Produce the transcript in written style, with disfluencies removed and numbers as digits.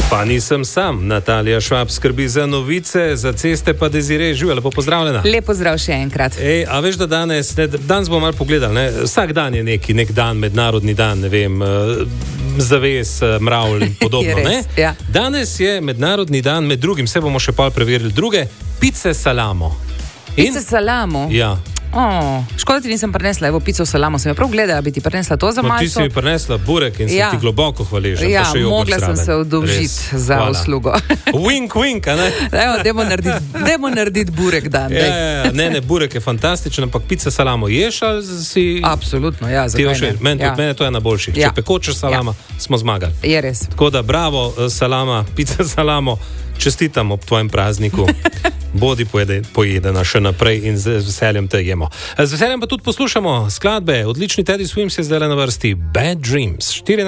Pa nisem sam. Natalija Švab skrbi za novice, za ceste pa Desiree Žuj. Lepo pozdravljena. Lepo zdrav še enkrat. A veš, da danes bomo malo pogledali, ne? Vsak dan je nek dan, mednarodni dan, ne vem, zaves, mravl in podobno. Res, ja. Danes je mednarodni dan, med drugim, se bomo še pol preverili, druge, pice salamo. Pice salamo? Ja. Škoda ti nisem prinesla, evo pico salamo, sem jo prav gledala, bi ti prinesla to za malce. Ti si mi prinesla burek in sem ti globoko hvaležen. Ja, mogla sem se udolžiti za uslugo. Wink, wink, a ne? Dajmo narediti burek dan. Ja, ne, burek je fantastičen, ampak pica salamo ješ ali si... Absolutno, ja, zakaj ne? Mene to je na boljši. Če pekočeš salama, smo zmagali. Je res. Tako da bravo, salama, pica salamo, čestitam ob tvojem prazniku. Bodi pojedena še naprej in z veseljem te jemo. Z veseljem pa tudi poslušamo skladbe. Odlični Teddy Swims je zdaj na vrsti Bad Dreams.